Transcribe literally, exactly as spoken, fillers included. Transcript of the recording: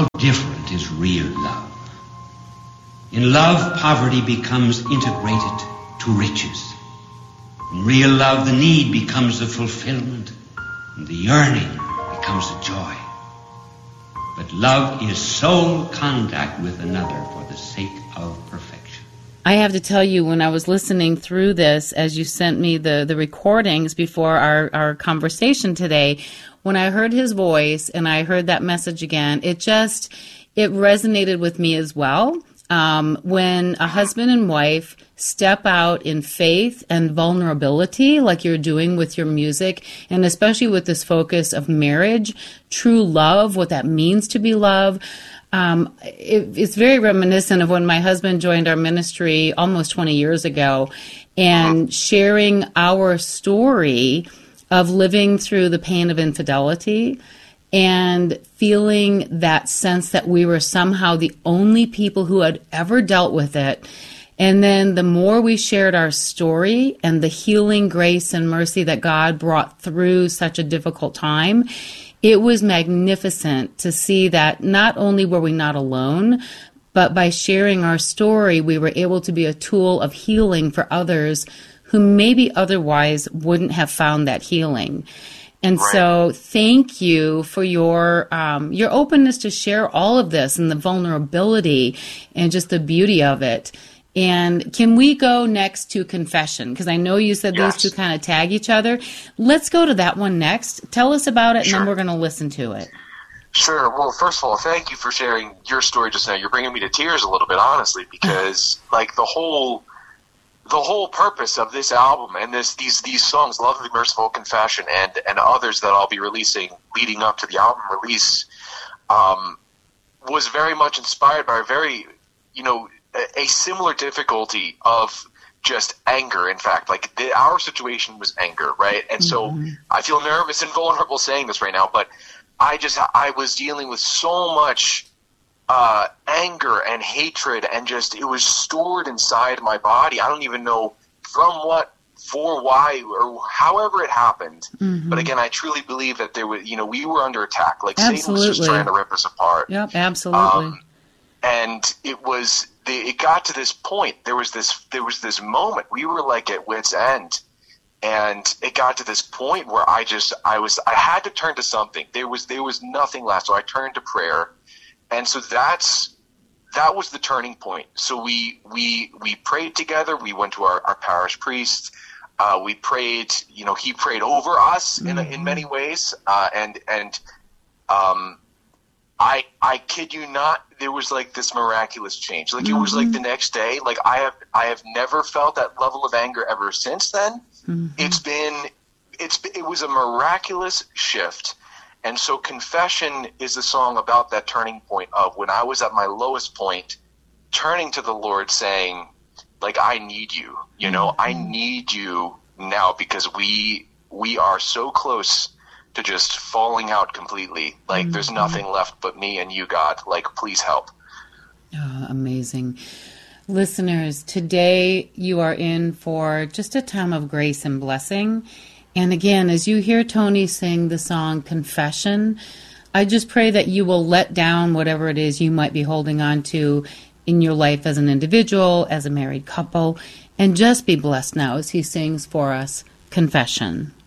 How different is real love. In love, poverty becomes integrated to riches. In real love, the need becomes the fulfillment, and the yearning becomes the joy. But love is soul contact with another for the sake of perfection. I have to tell you, when I was listening through this, as you sent me the, the recordings before our, our conversation today, when I heard his voice and I heard that message again, it just, it resonated with me as well. Um, when a husband and wife step out in faith and vulnerability, like you're doing with your music, and especially with this focus of marriage, true love, what that means to be love, um, it, it's very reminiscent of when my husband joined our ministry almost twenty years ago, and sharing our story of living through the pain of infidelity and feeling that sense that we were somehow the only people who had ever dealt with it. And then the more we shared our story and the healing grace and mercy that God brought through such a difficult time, it was magnificent to see that not only were we not alone, but by sharing our story, we were able to be a tool of healing for others who maybe otherwise wouldn't have found that healing. And right. So thank you for your um, your openness to share all of this and the vulnerability and just the beauty of it. And can we go next to confession? Because I know you said yes. Those two kind of tag each other. Let's go to that one next. Tell us about it, sure. And then we're going to listen to it. Sure. Well, first of all, thank you for sharing your story just now. You're bringing me to tears a little bit, honestly, because like the whole... The whole purpose of this album and this these these songs, Lovely, Merciful, Confession, and, and others that I'll be releasing leading up to the album release, um, was very much inspired by a very, you know, a, a similar difficulty of just anger. In fact, like the, our situation was anger, right? And mm-hmm. so I feel nervous and vulnerable saying this right now, but I just I was dealing with so much Uh, anger and hatred, and just it was stored inside my body. I don't even know from what, for why, or however it happened. Mm-hmm. But again, I truly believe that there was, you know, we were under attack. Like absolutely. Satan was just trying to rip us apart. Yep, absolutely. Um, and it was, the, it got to this point. There was this, there was this moment. We were like at wit's end, and it got to this point where I just, I was, I had to turn to something. There was, there was nothing left, so I turned to prayer. And so that's that was the turning point. So we we we prayed together. We went to our, our parish priest. Uh, we prayed. You know, he prayed over us mm-hmm. in in many ways. Uh, and and um, I I kid you not, there was like this miraculous change. Like mm-hmm. it was like the next day. Like I have I have never felt that level of anger ever since then. Mm-hmm. It's been it's it was a miraculous shift. And so Confession is a song about that turning point of when I was at my lowest point, turning to the Lord saying, like, I need you, you know, mm-hmm. I need you now because we we are so close to just falling out completely. Like, mm-hmm. there's nothing left but me and you, God. Like, please help. Oh, amazing. Listeners, today you are in for just a time of grace and blessing. And again, as you hear Tony sing the song Confession, I just pray that you will let down whatever it is you might be holding on to in your life as an individual, as a married couple, and just be blessed now as he sings for us Confession.